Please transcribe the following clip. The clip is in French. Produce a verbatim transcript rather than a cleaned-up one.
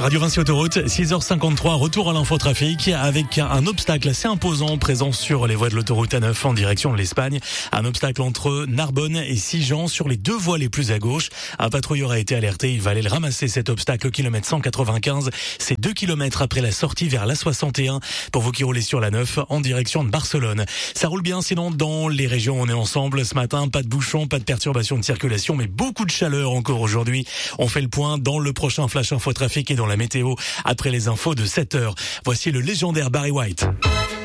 Radio Vinci Autoroute, six heures cinquante-trois, retour à l'infotrafic avec un obstacle assez imposant présent sur les voies de l'autoroute A neuf en direction de l'Espagne. Un obstacle entre Narbonne et Sigean sur les deux voies les plus à gauche. Un patrouilleur a été alerté, il va aller le ramasser cet obstacle au kilomètre cent quatre-vingt-quinze. C'est deux kilomètres après la sortie vers l'A soixante et un pour vous qui roulez sur l'A neuf en direction de Barcelone. Ça roule bien sinon dans les régions où on est ensemble ce matin, pas de bouchons, pas de perturbations de circulation mais beaucoup de chaleur encore aujourd'hui. On fait le point dans le prochain Flash Info Trafic et dans la météo après les infos de sept heures. Voici le légendaire Barry White.